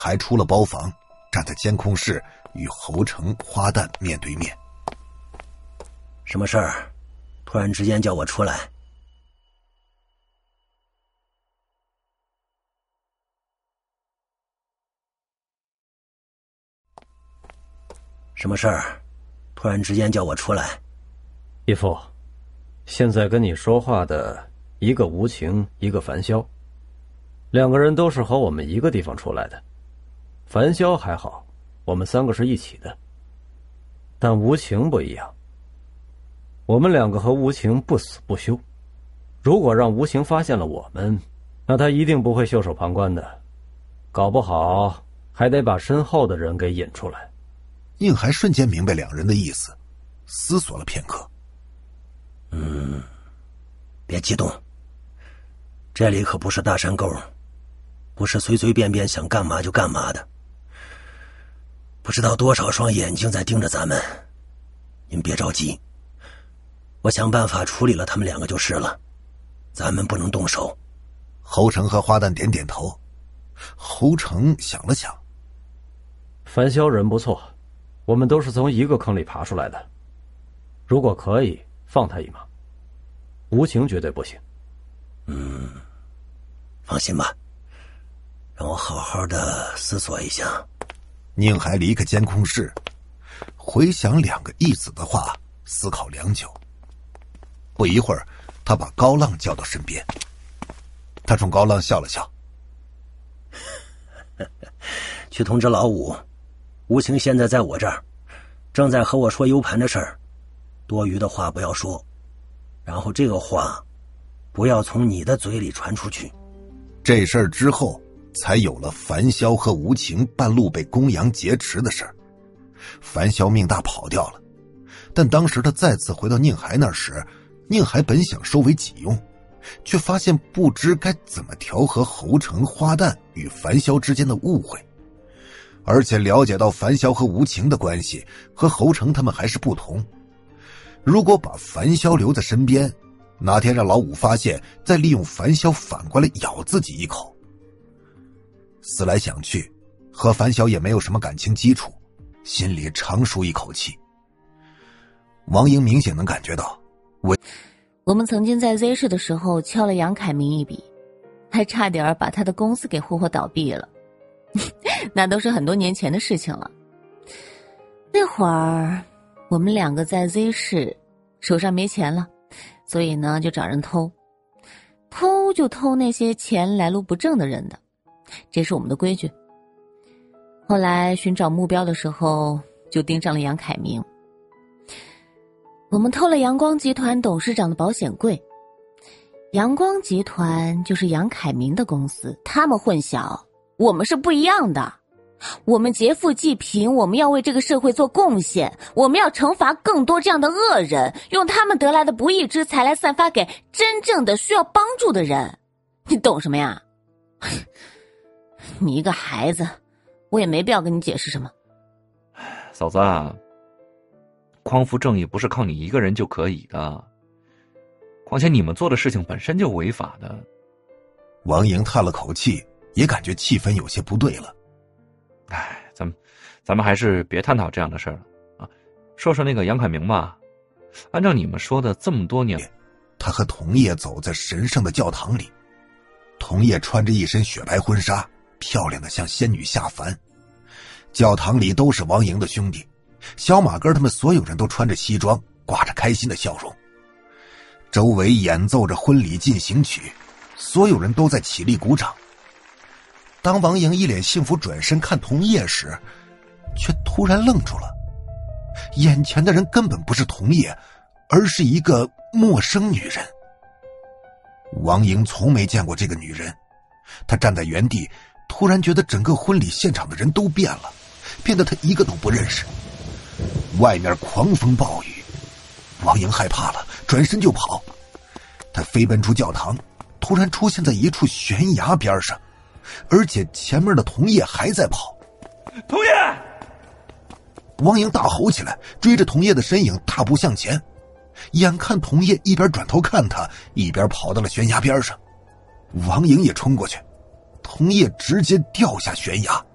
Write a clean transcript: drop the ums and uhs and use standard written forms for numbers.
还出了包房，站在监控室与侯成、花旦面对面。 什么事儿？突然之间叫我出来？什么事儿？突然之间叫我出来？ 义父，现在跟你说话的一个无情，一个樊潇，两个人都是和我们一个地方出来的。樊潇还好，我们三个是一起的，但无情不一样。我们两个和无情不死不休，如果让无情发现了我们，那他一定不会袖手旁观的，搞不好还得把身后的人给引出来。 宁海瞬间明白两人的意思，思索了片刻。 别激动，这里可不是大山沟，不是随随便便想干嘛就干嘛的。不知道多少双眼睛在盯着咱们，您别着急，我想办法处理了他们两个就是了，咱们不能动手。 侯成和花旦点点头。侯成想了想， 樊潇人不错，我们都是从一个坑里爬出来的，如果可以放他一马，无情绝对不行。 放心吧，让我好好的思索一下。 宁海离开监控室，回想两个义子的话，思考良久。不一会儿，他把高浪叫到身边。他冲高浪笑了笑， 去通知老五，无情现在在我这儿，正在和我说 U 盘的事儿，多余的话不要说，然后这个话不要从你的嘴里传出去。 这事儿之后才有了樊潇和无情半路被公羊劫持的事儿。樊潇命大跑掉了，但当时他再次回到宁海那时，宁海本想收为己用，却发现不知该怎么调和侯成、花旦与樊潇之间的误会，而且了解到樊潇和无情的关系和侯成他们还是不同。如果把樊潇留在身边，哪天让老五发现，再利用樊潇反过来咬自己一口。思来想去，和樊潇也没有什么感情基础，心里长舒一口气。王莹明显能感觉到， 我们曾经在 Z 市的时候敲了杨凯明一笔，还差点把他的公司给活活倒闭了。那都是很多年前的事情了。那会儿我们两个在 Z 市手上没钱了，所以呢就找人偷就偷那些钱来路不正的人的，这是我们的规矩。后来寻找目标的时候就盯上了杨凯明，我们偷了阳光集团董事长的保险柜。阳光集团就是杨凯明的公司，他们混淆，我们是不一样的。我们劫富济贫，我们要为这个社会做贡献，我们要惩罚更多这样的恶人，用他们得来的不义之财来散发给真正的需要帮助的人。你懂什么呀？你一个孩子，我也没必要跟你解释什么。 嫂子啊，匡扶正义不是靠你一个人就可以的，况且你们做的事情本身就违法的。 王莹叹了口气，也感觉气氛有些不对了。 咱们还是别探讨这样的事了啊！说说那个杨凯明吧。按照你们说的，这么多年， 他和童叶走在神圣的教堂里，童叶穿着一身雪白婚纱，漂亮的像仙女下凡。教堂里都是王莹的兄弟，小马哥他们所有人都穿着西装，挂着开心的笑容。周围演奏着婚礼进行曲，所有人都在起立鼓掌。当王莹一脸幸福转身看童叶时，却突然愣住了。眼前的人根本不是童叶，而是一个陌生女人。王莹从没见过这个女人，她站在原地，突然觉得整个婚礼现场的人都变了，变得她一个都不认识。外面狂风暴雨，王莹害怕了，转身就跑。她飞奔出教堂，突然出现在一处悬崖边上，而且前面的童叶还在跑。 童叶！ 王莹大吼起来，追着童叶的身影大步向前。眼看童叶一边转头看他，一边跑到了悬崖边上。王莹也冲过去，童叶直接掉下悬崖。